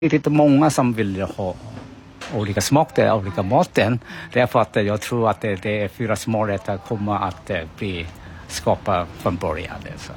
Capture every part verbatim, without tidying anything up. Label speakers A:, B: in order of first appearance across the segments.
A: Det är inte många som vill ha olika smaker, olika maten. Därför att jag tror att det, det är fyra smårätter kommer att bli skapade från början. Så.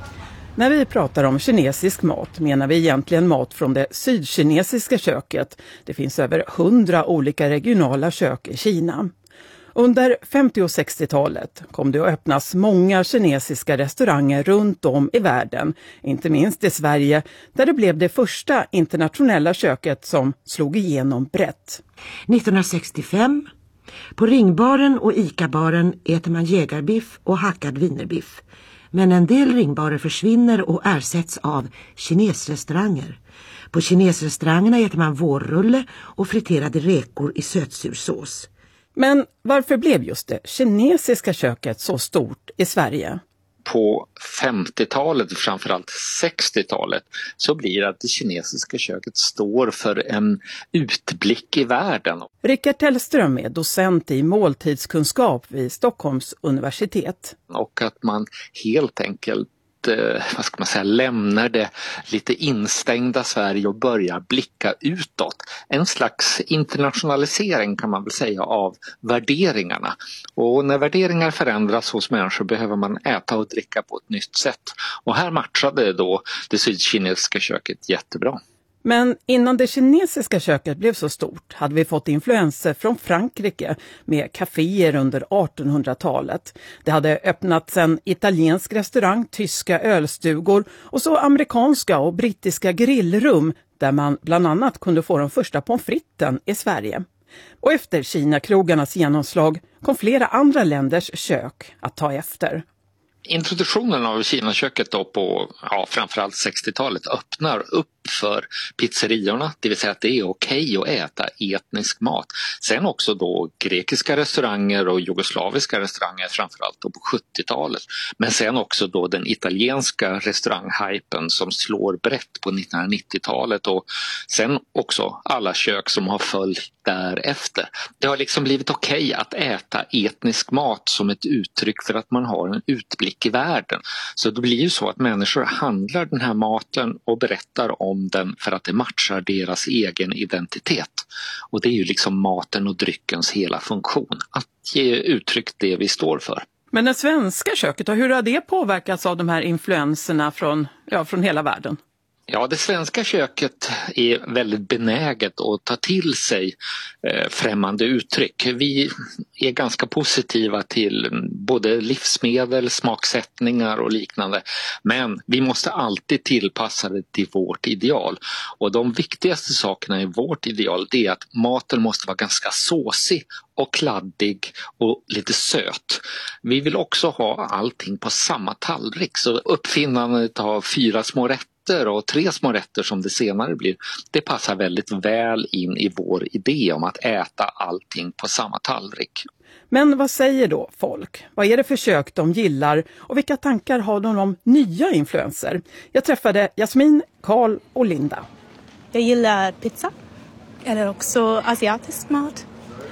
B: När vi pratar om kinesisk mat menar vi egentligen mat från det sydkinesiska köket. Det finns över hundra olika regionala kök i Kina. Under femtio- och sextiotalet kom det att öppnas många kinesiska restauranger runt om i världen, inte minst i Sverige, där det blev det första internationella köket som slog igenom brett.
C: nittonhundrasextiofem, på Ringbaren och Ica-baren äter man jägarbiff och hackad wienerbiff. Men en del ringbarer försvinner och ersätts av kinesrestauranger. På kinesrestaurangerna äter man vårrulle och friterade räkor i sötsursås.
B: Men varför blev just det kinesiska köket så stort i Sverige?
D: På femtiotalet och framförallt sextiotalet så blir det att det kinesiska köket står för en utblick i världen.
B: Rickard Tellström är docent i måltidskunskap vid Stockholms universitet.
D: Och att man helt enkelt vad ska man säga, lämnar det lite instängda Sverige och börjar blicka utåt. En slags internationalisering kan man väl säga av värderingarna. Och när värderingar förändras hos människor behöver man äta och dricka på ett nytt sätt. Och här matchade då det sydkinesiska köket jättebra.
B: Men innan det kinesiska köket blev så stort hade vi fått influenser från Frankrike med kaféer under artonhundratalet. Det hade öppnats en italiensk restaurang, tyska ölstugor och så amerikanska och brittiska grillrum där man bland annat kunde få de första pommes fritesen i Sverige. Och efter Kina-krogarnas genomslag kom flera andra länders kök att ta efter.
D: Introduktionen av Kina-köket då på ja, framförallt sextiotalet öppnar upp för pizzeriorna, det vill säga att det är okej att äta etnisk mat. Sen också då grekiska restauranger och jugoslaviska restauranger framförallt då på sjuttiotalet. Men sen också då den italienska restauranghypen som slår brett på nittonhundranittiotalet och sen också alla kök som har följt därefter. Det har liksom blivit okej att äta etnisk mat som ett uttryck för att man har en utblick i världen. Så det blir ju så att människor handlar den här maten och berättar om den för att det matchar deras egen identitet. Och det är ju liksom maten och dryckens hela funktion. Att ge uttryck det vi står för.
B: Men det svenska köket, hur har det påverkats av de här influenserna från, ja, från hela världen?
D: Ja, det svenska köket är väldigt benäget att ta till sig eh, främmande uttryck. Vi är ganska positiva till både livsmedel, smaksättningar och liknande. Men vi måste alltid tillpassa det till vårt ideal. Och de viktigaste sakerna i vårt ideal det är att maten måste vara ganska såsig och kladdig och lite söt. Vi vill också ha allting på samma tallrik. Så uppfinnandet av fyra små rätter och tre små rätter som det senare blir, det passar väldigt väl in i vår idé om att äta allting på samma tallrik.
B: Men vad säger då folk? Vad är det för kök de gillar och vilka tankar har de om nya influenser? Jag träffade Jasmin, Karl och Linda.
E: Jag gillar pizza eller också asiatisk mat.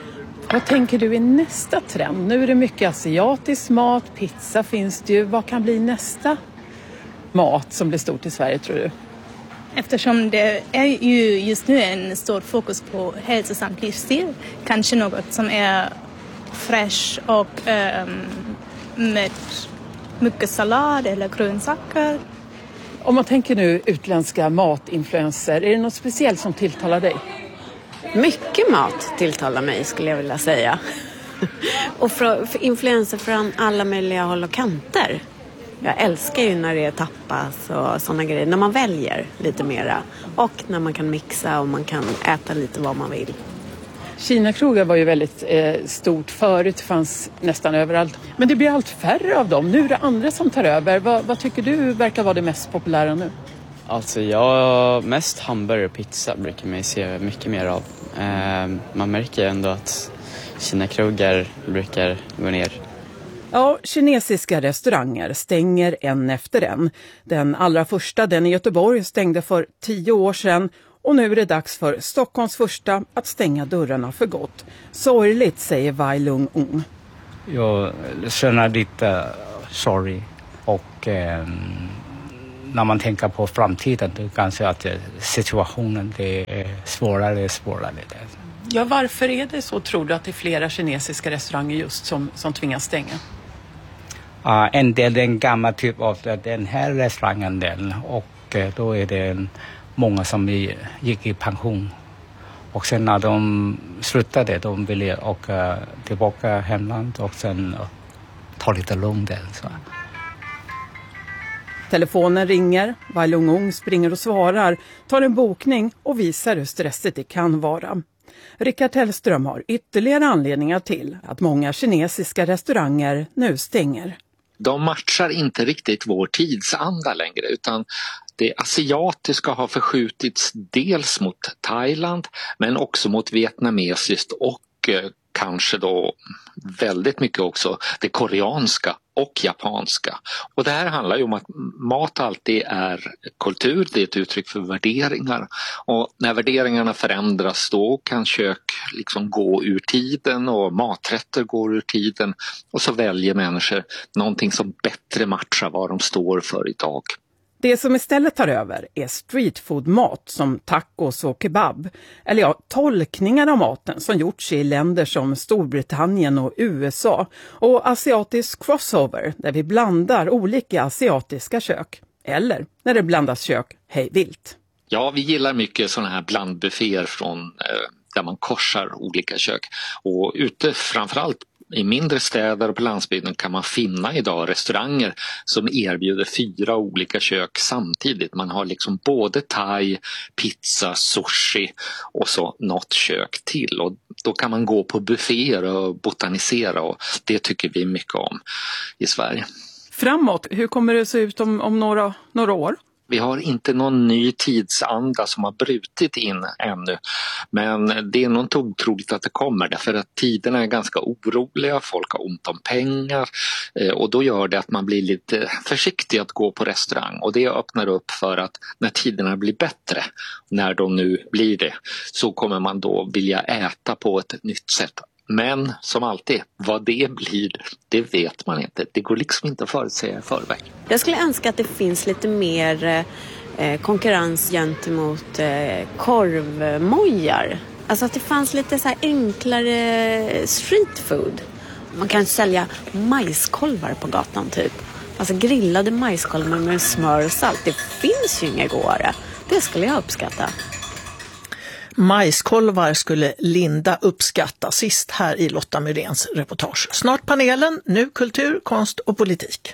B: Vad tänker du är nästa trend? Nu är det mycket asiatisk mat, pizza finns det ju. Vad kan bli nästa mat som blir stort i Sverige tror du?
E: Eftersom det är ju just nu en stor fokus på hälsosam livsstil. Kanske något som är fresh och um, med mycket sallad eller grönsaker.
B: Om man tänker nu utländska matinfluenser, är det något speciellt som tilltalar dig?
F: Mycket mat tilltalar mig skulle jag vilja säga. Och för, för influenser från alla möjliga håll och kanter. Jag älskar ju när det är tapas och sådana grejer. När man väljer lite mera. Och när man kan mixa och man kan äta lite vad man vill.
B: Kina-krogar var ju väldigt eh, stort förut. Fanns nästan överallt. Men det blir allt färre av dem. Nu är det andra som tar över. Vad, vad tycker du verkar vara det mest populära nu?
G: Alltså jag, mest hamburgare och pizza brukar man se mycket mer av. Eh, man märker ändå att Kina-krogar brukar gå ner.
B: Ja, kinesiska restauranger stänger en efter en. Den allra första, den i Göteborg, stängde för tio år sedan. Och nu är det dags för Stockholms första att stänga dörrarna för gott. Sorgligt, säger Wai Lung Ung.
A: Jag känner lite sorry och... Eh, när man tänker på framtiden, då kanske att situationen det är svårare och svårare.
B: Ja, varför är det så, tror du, att det är flera kinesiska restauranger just som, som tvingas stänga?
A: Uh, en del den gamla typ av den här restaurangen den, och uh, då är det många som gick i pension. Och sen när de slutade, de ville åka tillbaka hemland och sen uh, ta lite lugnt där. Så.
B: Telefonen ringer, Wai-Lung-ung springer och svarar, tar en bokning och visar hur stressigt det kan vara. Rickard Hellström har ytterligare anledningar till att många kinesiska restauranger nu stänger.
D: De matchar inte riktigt vår tidsanda längre, utan det asiatiska har förskjutits dels mot Thailand men också mot vietnamesiskt och eh, kanske då väldigt mycket också det koreanska och japanska. Och det här handlar ju om att mat alltid är kultur, det är ett uttryck för värderingar. Och när värderingarna förändras då kan kök liksom gå ur tiden och maträtter går ur tiden. Och så väljer människor någonting som bättre matchar vad de står för idag.
B: Det som istället tar över är streetfood-mat som tacos och kebab. Eller ja, tolkningar av maten som gjorts i länder som Storbritannien och U S A. Och asiatisk crossover där vi blandar olika asiatiska kök. Eller när det blandas kök hej vilt.
D: Ja, vi gillar mycket sådana här blandbufféer från eh, där man korsar olika kök. Och ute framförallt i mindre städer och på landsbygden kan man finna idag restauranger som erbjuder fyra olika kök samtidigt. Man har liksom både thai, pizza, sushi och så något kök till. Och då kan man gå på bufféer och botanisera, och det tycker vi mycket om i Sverige.
B: Framåt, hur kommer det se ut om, om några, några år?
D: Vi har inte någon ny tidsanda som har brutit in ännu, men det är nog inte otroligt att det kommer, därför att tiderna är ganska oroliga, folk har ont om pengar och då gör det att man blir lite försiktig att gå på restaurang, och det öppnar upp för att när tiderna blir bättre, när de nu blir det, så kommer man då vilja äta på ett nytt sätt. Men som alltid, vad det blir, det vet man inte. Det går liksom inte att förutsäga i förväg.
F: Jag skulle önska att det finns lite mer eh, konkurrens gentemot eh, korvmojar. Alltså att det fanns lite så här enklare street food. Man kan sälja majskolvar på gatan typ. Alltså grillade majskolvar med smör och salt. Det finns ju inga godare. Det skulle jag uppskatta.
H: Majskolvar skulle Linda uppskatta, sist här i Lotta Myréns reportage. Snart panelen, nu kultur, konst och politik.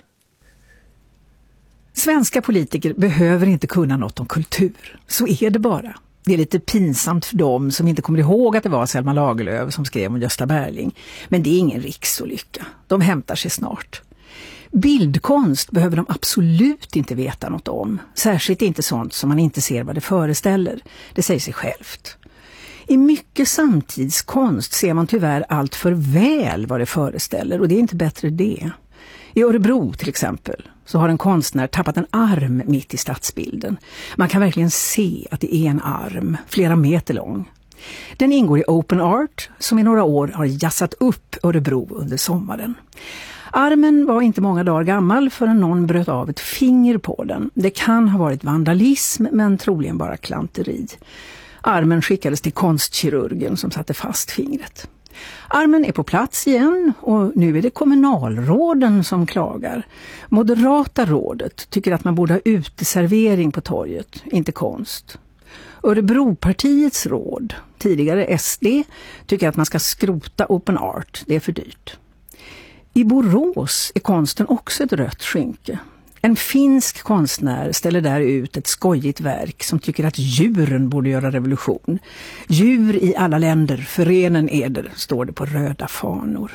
I: Svenska politiker behöver inte kunna något om kultur. Så är det bara. Det är lite pinsamt för dem som inte kommer ihåg att det var Selma Lagerlöf som skrev om Gösta Berling. Men det är ingen riksolycka. De hämtar sig snart. Bildkonst behöver de absolut inte veta något om. Särskilt inte sånt som man inte ser vad det föreställer. Det säger sig självt. I mycket samtidskonst ser man tyvärr allt för väl vad det föreställer, och det är inte bättre det. I Örebro till exempel så har en konstnär tappat en arm mitt i stadsbilden. Man kan verkligen se att det är en arm, flera meter lång. Den ingår i Open Art som i några år har jassat upp Örebro under sommaren. Armen var inte många dagar gammal förrän någon bröt av ett finger på den. Det kan ha varit vandalism, men troligen bara klanteri. Armen skickades till konstkirurgen som satte fast fingret. Armen är på plats igen och nu är det kommunalråden som klagar. Moderata rådet tycker att man borde ha uteservering på torget, inte konst. Örebropartiets råd, tidigare S D, tycker att man ska skrota Open Art, det är för dyrt. I Borås är konsten också ett rött skynke. En finsk konstnär ställer där ut ett skojigt verk som tycker att djuren borde göra revolution. Djur i alla länder, förenen eder, står det på röda fanor.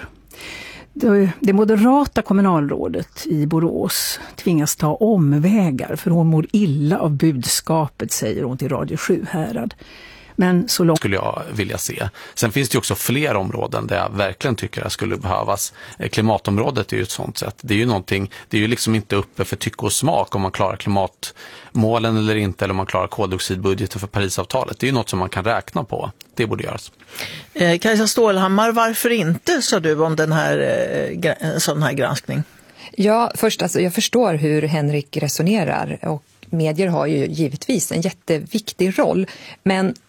I: Det moderata kommunalrådet i Borås tvingas ta omvägar för hon mår illa av budskapet, säger hon till Radio sju Härad. Men så långt
J: skulle jag vilja se. Sen finns det ju också fler områden där jag verkligen tycker att skulle behövas. Klimatområdet är ju ett sånt sätt. Det är ju någonting, det är ju liksom inte uppe för tycke och smak om man klarar klimatmålen eller inte, eller om man klarar koldioxidbudgeten för Parisavtalet. Det är ju något som man kan räkna på. Det borde göras.
H: Eh, Kajsa Stålhammar, varför inte, sa du om den här, eh, sån här granskning?
K: Ja, först alltså, jag förstår hur Henrik resonerar och medier har ju givetvis en jätteviktig roll, men